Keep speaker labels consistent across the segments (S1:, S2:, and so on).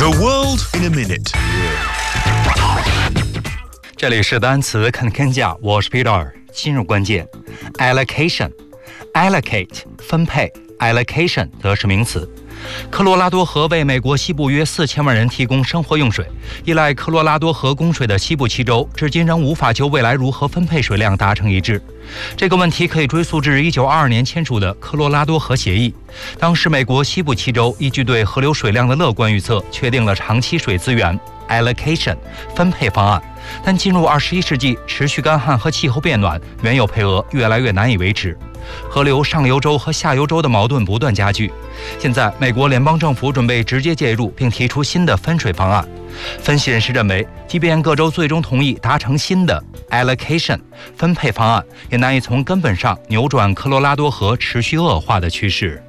S1: The world in a minute。
S2: 这里是单词看天下，我是 Peter。进入关键 ，allocate 分配 ，allocation 则是名词。科罗拉多河为美国西部约4000万人提供生活用水，依赖科罗拉多河供水的西部7州，至今仍无法就未来如何分配水量达成一致。这个问题可以追溯至1922年签署的科罗拉多河协议。当时美国西部7州依据对河流水量的乐观预测，确定了长期水资源 allocation 分配方案。但进入21世纪，持续干旱和气候变暖，原有配额越来越难以维持。河流上游州和下游州的矛盾不断加剧。现在，美国联邦政府准备直接介入，并提出新的分水方案。分析人士认为，即便各州最终同意达成新的 allocation 分配方案，也难以从根本上扭转科罗拉多河持续恶化的趋势。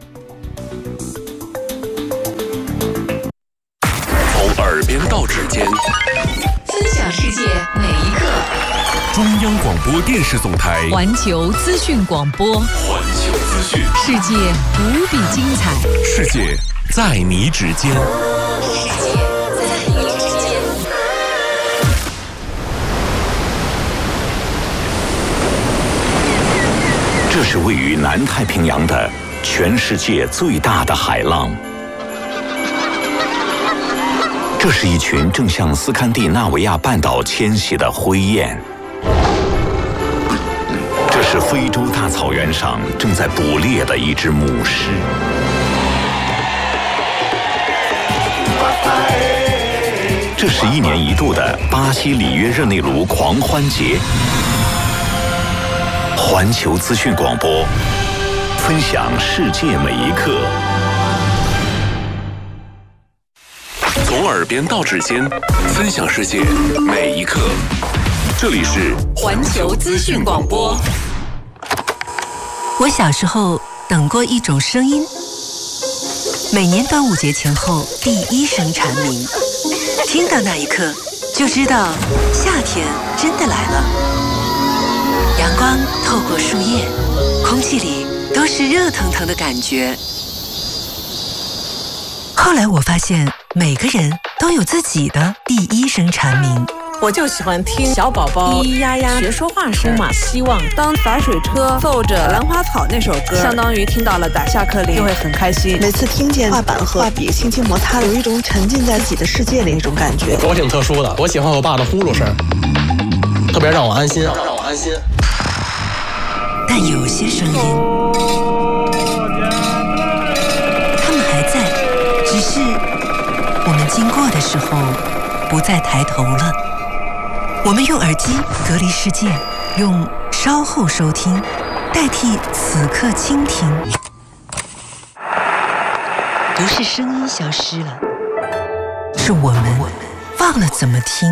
S3: 从耳边到指尖，
S4: 分享世界每一刻。
S3: 中央广播电视总台
S4: 环球资讯广播，
S3: 环球资讯，
S4: 世界无比精彩，
S3: 世界在你指尖，
S4: 世界在你指尖。
S5: 这是位于南太平洋的全世界最大的海浪。这是一群正向斯堪的纳维亚半岛迁徙的灰雁。这是非洲大草原上正在捕猎的一只母狮。这是1年1度的巴西里约热内卢狂欢节。环球资讯广播，分享世界每一刻。
S3: 从耳边到指尖，分享世界每一刻。这里是
S4: 环球资讯广播。
S6: 我小时候等过一种声音，每年端午节前后第一声蝉鸣，听到那一刻就知道夏天真的来了。阳光透过树叶，空气里都是热腾腾的感觉。后来我发现每个人都有自己的第一声蝉鸣。
S7: 我就喜欢听小宝宝咿咿呀呀学说话声，充满希望。当洒水车奏着《兰花草》那首歌，相当于听到了打下课铃，就会很开心。
S8: 每次听见画板和画笔轻轻摩擦，有一种沉浸在自己的世界里那种感觉。
S9: 我挺特殊的，我喜欢我爸的呼噜声，特别让我安心。
S6: 但有些声音，他们还在，只是我们经过的时候不再抬头了。我们用耳机隔离世界，用稍后收听代替此刻倾听。不是声音消失了，是我们忘了怎么听。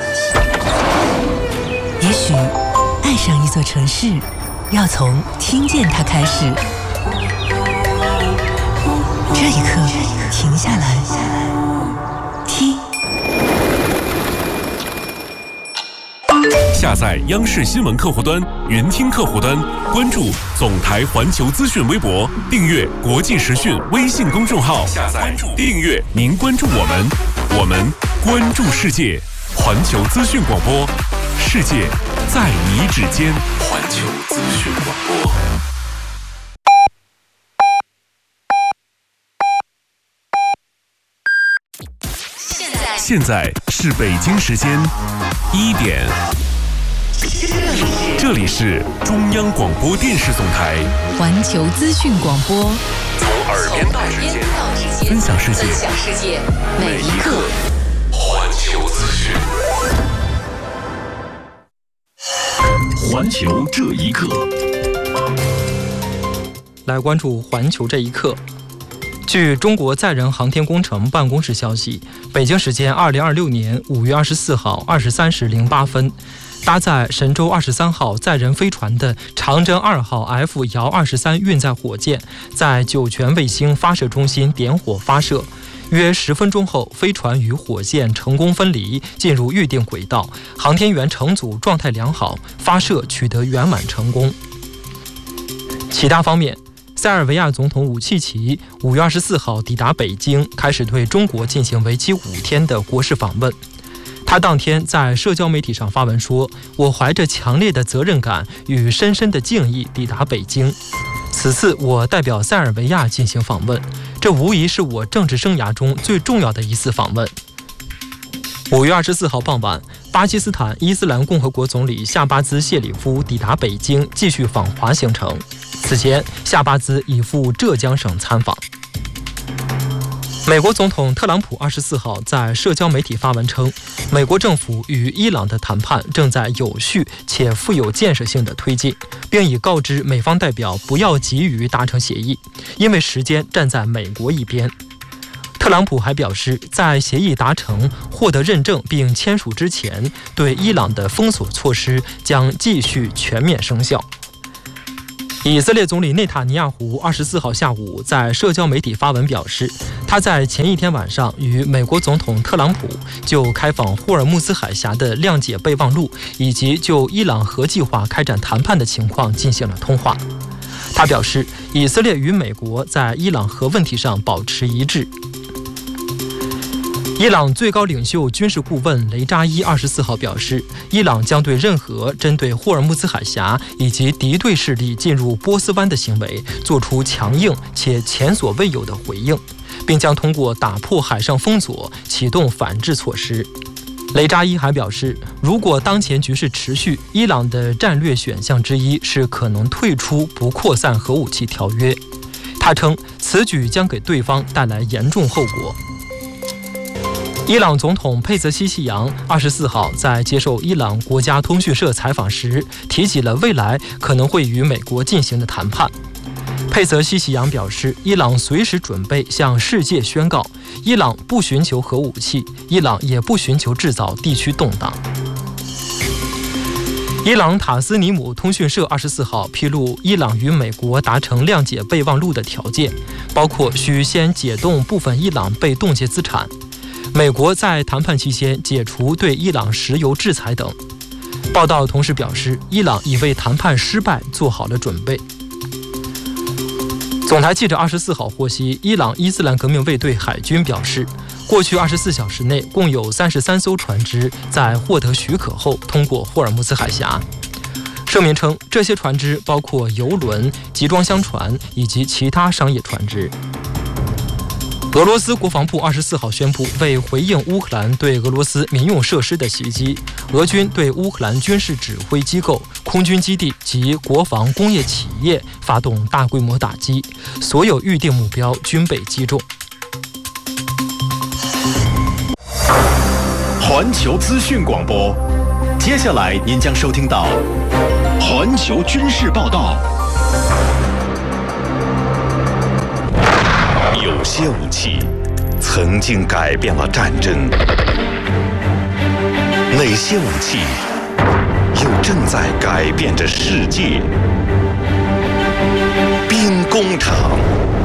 S6: 也许爱上一座城市，要从听见它开始。这一刻，停下来，听。
S3: 下载央视新闻客户端、云听客户端，关注总台环球资讯微博，订阅国际时讯微信公众号，下载订阅您关注我们，我们关注世界。环球资讯广播，世界在你指尖。环球资讯广播。现在是北京时间1点。这里是中央广播电视总台
S4: 环球资讯广播，
S3: 从耳边到指尖，分享世界
S4: 每一刻。
S3: 环球资讯，
S5: 环球这一刻。
S10: 来关注环球这一刻。据中国载人航天工程办公室消息，北京时间2026年5月24号23时08分，搭载神舟23号载人飞船的长征2号 F 遥23运载火箭，在酒泉卫星发射中心点火发射。约10分钟后，飞船与火箭成功分离，进入预定轨道，航天员乘组状态良好，发射取得圆满成功。其他方面， 塞尔维亚总统武契奇5月24号抵达北京，开始对中国进行为期5天的国事访问。他当天在社交媒体上发文说：“我怀着强烈的责任感与深深的敬意抵达北京。此次我代表塞尔维亚进行访问，这无疑是我政治生涯中最重要的一次访问。”5月24号傍晚，巴基斯坦伊斯兰共和国总理夏巴兹谢里夫抵达北京，继续访华行程。此前，夏巴兹已赴浙江省参访。美国总统特朗普24号在社交媒体发文称，美国政府与伊朗的谈判正在有序且富有建设性的推进，并已告知美方代表不要急于达成协议，因为时间站在美国一边。特朗普还表示，在协议达成、获得认证并签署之前，对伊朗的封锁措施将继续全面生效。以色列总理内塔尼亚胡24号下午在社交媒体发文表示，他在前一天晚上与美国总统特朗普就开放霍尔木兹海峡的谅解备忘录以及就伊朗核计划开展谈判的情况进行了通话。他表示，以色列与美国在伊朗核问题上保持一致。伊朗最高领袖军事顾问雷扎伊24号表示，伊朗将对任何针对霍尔木兹海峡以及敌对势力进入波斯湾的行为做出强硬且前所未有的回应，并将通过打破海上封锁启动反制措施。雷扎伊还表示，如果当前局势持续，伊朗的战略选项之一是可能退出不扩散核武器条约。他称，此举将给对方带来严重后果。伊朗总统佩泽西希扬24号在接受伊朗国家通讯社采访时，提起了未来可能会与美国进行的谈判。佩泽西希扬表示，伊朗随时准备向世界宣告，伊朗不寻求核武器，伊朗也不寻求制造地区动荡。伊朗塔斯尼姆通讯社24号披露，伊朗与美国达成谅解备忘录的条件，包括需先解冻部分伊朗被冻结资产，美国在谈判期间解除对伊朗石油制裁等。报道同时表示，伊朗已为谈判失败做好了准备。总台记者24号获悉，伊朗伊斯兰革命卫队海军表示，过去24小时内共有33艘船只在获得许可后通过霍尔木兹海峡。声明称，这些船只包括油轮、集装箱船以及其他商业船只。俄罗斯国防部24号宣布，为回应乌克兰对俄罗斯民用设施的袭击，俄军对乌克兰军事指挥机构、空军基地及国防工业企业发动大规模打击，所有预定目标均被击中。
S1: 环球资讯广播，接下来您将收听到环球军事报道。
S5: 有些武器曾经改变了战争，哪些武器又正在改变着世界？兵工厂。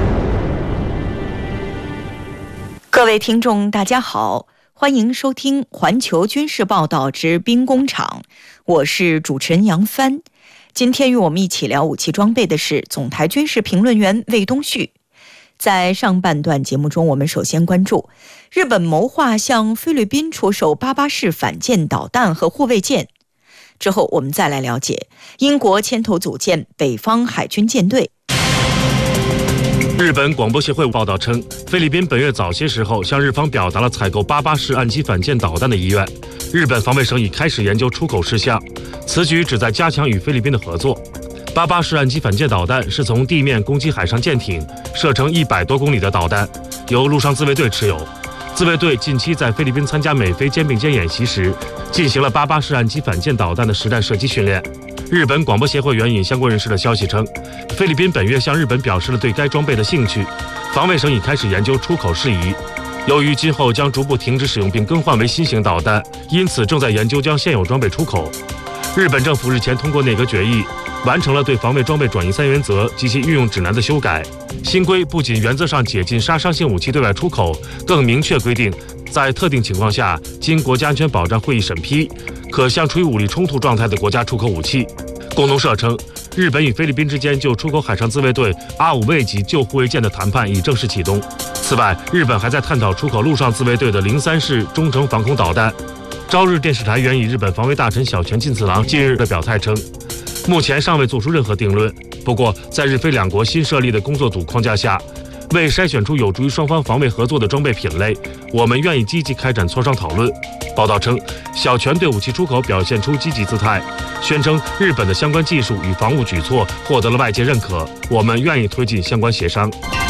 S11: 各位听众大家好，欢迎收听环球军事报道之兵工厂，我是主持人杨帆。今天与我们一起聊武器装备的是总台军事评论员魏东旭。在上半段节目中，我们首先关注日本谋划向菲律宾出售88式反舰导弹和护卫舰。之后我们再来了解英国牵头组建北方海军舰队。
S12: 日本广播协会报道称，菲律宾本月早些时候向日方表达了采购88式岸基反舰导弹的意愿。日本防卫省已开始研究出口事项，此举旨在加强与菲律宾的合作。88式岸基反舰导弹是从地面攻击海上舰艇，射程100多公里的导弹，由陆上自卫队持有。自卫队近期在菲律宾参加美菲肩并肩演习时，进行了88式岸基反舰导弹的实战射击训练。日本广播协会援引相关人士的消息称，菲律宾本月向日本表示了对该装备的兴趣，防卫省已开始研究出口事宜。由于今后将逐步停止使用并更换为新型导弹，因此正在研究将现有装备出口。日本政府日前通过内阁决议，完成了对防卫装备转移3原则及其运用指南的修改。新规不仅原则上解禁杀伤性武器对外出口，更明确规定，在特定情况下，经国家安全保障会议审批，可向处于武力冲突状态的国家出口武器。共同社称， 日本与菲律宾之间就出口海上自卫队R5卫级旧护卫舰的谈判已正式启动。此外，日本还在探讨出口陆上自卫队的03式中程防空导弹。朝日电视台援引日本防卫大臣小泉进次郎近日的表态称，目前尚未做出任何定论。不过，在日菲两国新设立的工作组框架下，为筛选出有助于双方防卫合作的装备品类，我们愿意积极开展磋商讨论。报道称，小泉对武器出口表现出积极姿态，宣称日本的相关技术与防务举措获得了外界认可，我们愿意推进相关协商。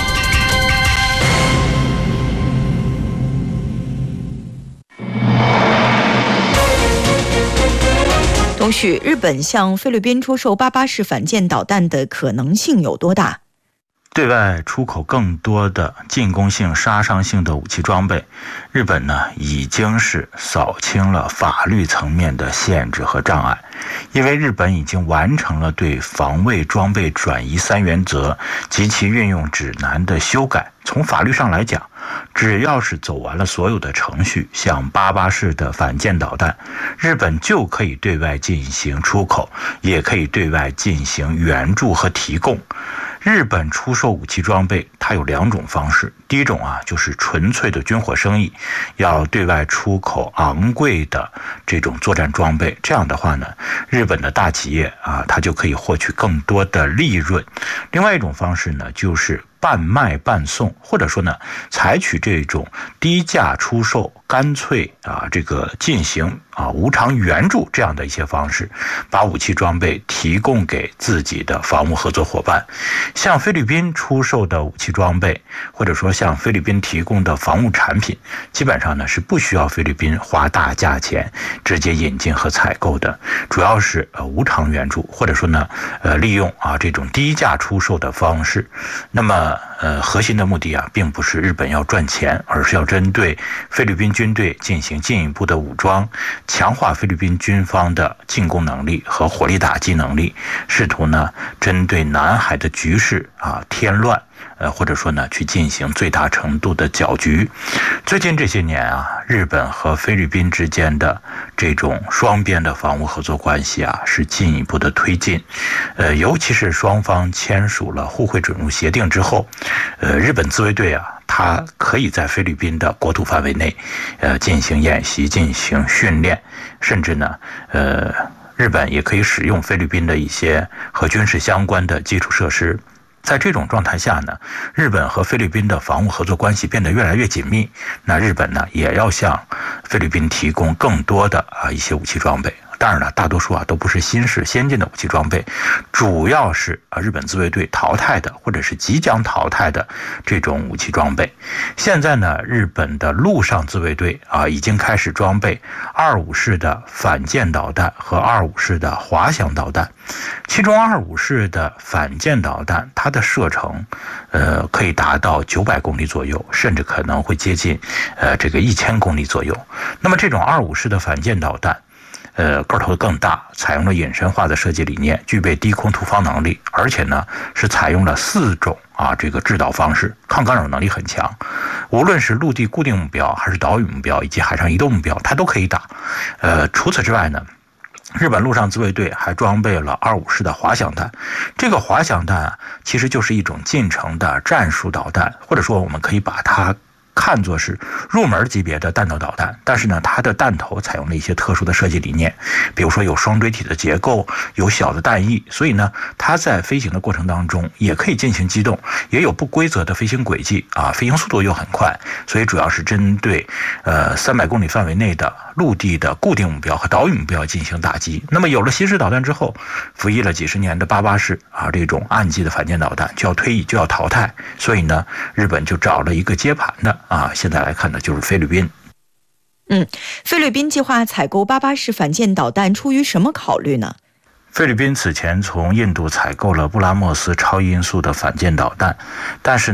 S11: 同时，日本向菲律宾出售88式反舰导弹的可能性有多大？
S13: 对外出口更多的进攻性、杀伤性的武器装备，日本呢已经是扫清了法律层面的限制和障碍，因为日本已经完成了对防卫装备转移3原则及其运用指南的修改。从法律上来讲，只要是走完了所有的程序，像88式的反舰导弹，日本就可以对外进行出口，也可以对外进行援助和提供。日本出售武器装备，它有2种方式。第一种就是纯粹的军火生意，要对外出口昂贵的这种作战装备。这样的话呢，日本的大企业它就可以获取更多的利润。另外一种方式呢，就是半卖半送，或者说呢，采取这种低价出售，干脆这个进行无偿援助这样的一些方式，把武器装备提供给自己的防务合作伙伴。向菲律宾出售的武器装备，或者说向菲律宾提供的防务产品，基本上呢是不需要菲律宾花大价钱直接引进和采购的，主要是无偿援助，或者说呢利用这种低价出售的方式。那么核心的目的并不是日本要赚钱，而是要针对菲律宾军队进行进一步的武装，强化菲律宾军方的进攻能力和火力打击能力，试图呢针对南海的局势添乱，或者说呢去进行最大程度的搅局。最近这些年日本和菲律宾之间的这种双边的防务合作关系是进一步的推进，尤其是双方签署了互惠准入协定之后，日本自卫队它可以在菲律宾的国土范围内进行演习、进行训练，甚至呢日本也可以使用菲律宾的一些和军事相关的基础设施。在这种状态下呢，日本和菲律宾的防务合作关系变得越来越紧密。那日本呢，也要向菲律宾提供更多的一些武器装备。当然了，大多数都不是新式先进的武器装备，主要是日本自卫队淘汰的或者是即将淘汰的这种武器装备。现在呢，日本的陆上自卫队已经开始装备25式的反舰导弹和25式的滑翔导弹。其中25式的反舰导弹，它的射程可以达到900公里左右，甚至可能会接近这个1000公里左右。那么这种25式的反舰导弹个头更大，采用了隐身化的设计理念，具备低空突防能力，而且呢是采用了4种这个制导方式，抗干扰能力很强。无论是陆地固定目标，还是岛屿目标，以及海上移动目标，它都可以打。除此之外呢，日本陆上自卫队还装备了25式的滑翔弹。这个滑翔弹其实就是一种近程的战术导弹，或者说我们可以把它看作是入门级别的弹道导弹，但是呢，它的弹头采用了一些特殊的设计理念，比如说有双锥体的结构，有小的弹翼，所以呢，它在飞行的过程当中也可以进行机动，也有不规则的飞行轨迹飞行速度又很快，所以主要是针对300公里范围内的陆地的固定目标和岛屿目标进行打击。那么有了新式导弹之后，服役了几十年的88式这种岸基的反舰导弹就要退役，就要淘汰，所以呢，日本就找了一个接盘的现在来看呢，就是菲律宾。
S11: 菲律宾计划采购88式反舰导弹，出于什么考虑呢？
S13: 菲律宾此前从印度采购了布拉莫斯超音速的反舰导弹，但是呢，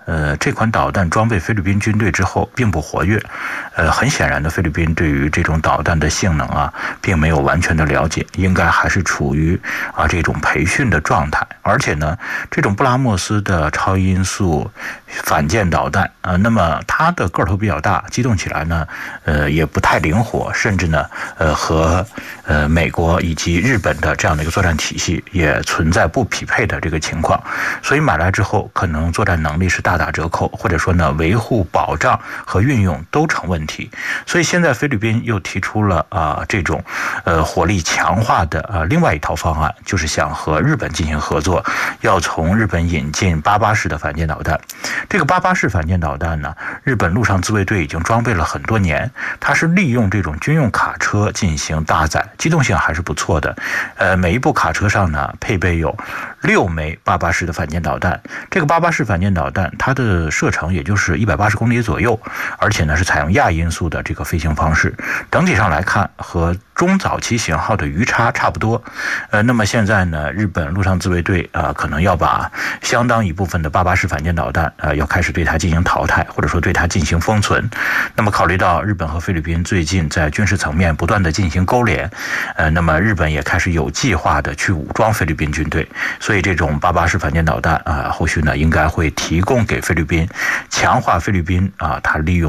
S13: 这款导弹装备菲律宾军队之后并不活跃。很显然的，菲律宾对于这种导弹的性能啊，并没有完全的了解，应该还是处于这种培训的状态。而且呢，这种布拉莫斯的超音速反舰导弹那么它的个头比较大，机动起来呢，也不太灵活，甚至呢，和美国以及日本的这样的一个作战体系也存在不匹配的这个情况，所以买来之后，可能作战能力是大打折扣，或者说呢，维护保障和运用都成问题。所以现在菲律宾又提出了这种火力强化的另外一套方案，就是想和日本进行合作，要从日本引进88式的反舰导弹。这个88式反舰导弹呢，日本陆上自卫队已经装备了很多年，它是利用这种军用卡车进行搭载，机动性还是不错的。每一部卡车上呢，配备有6枚88式的反舰导弹。这个88式反舰导弹，它的射程也就是180公里左右，而且呢是采用亚音速的这个飞行方式。整体上来看，和中早期型号的鱼叉差不多。那么现在呢，日本陆上自卫队可能要把相当一部分的88式反舰导弹要开始对它进行淘汰，或者说对它进行封存。那么考虑到日本和菲律宾最近在军事层面不断的进行勾连，那么日本也开始有计划的去武装菲律宾军队，所以这种88式反舰导弹后续呢应该会提供给菲律宾，强化菲律宾它利用